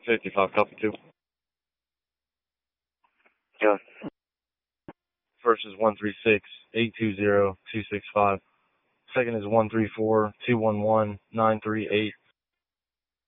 55, copy 2. Yeah. First is 136-820-265. Second is 134-211-938.